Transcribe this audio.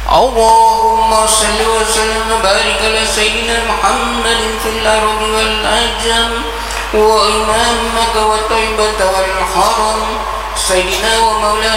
اللهم صل وسلم وبارك على سيدنا محمد في الأرض والأجم وإمامك وطيبة والحرم سيدنا ومولانا